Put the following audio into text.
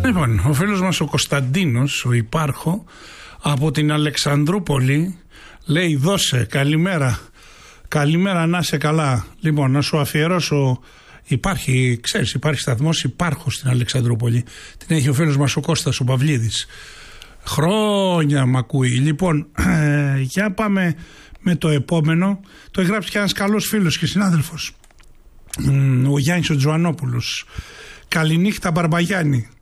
Λοιπόν, ο φίλος μας ο Κωνσταντίνος, ο Υπάρχο, από την Αλεξανδρούπολη, λέει δώσε, καλημέρα. Καλημέρα, να είσαι καλά. Λοιπόν, να σου αφιερώσω, υπάρχει σταθμός Υπάρχο στην Αλεξανδρούπολη. Την έχει ο φίλος μας ο Κώστας ο Παυλίδης. Χρόνια μ' ακούει. Λοιπόν, για πάμε με το επόμενο. Το έχει γράψει και ένας καλός φίλος και συνάδελφος, ο Γιάννης ο Τζουανόπουλος. Καληνύχτα Μπαρμπαγιάννη.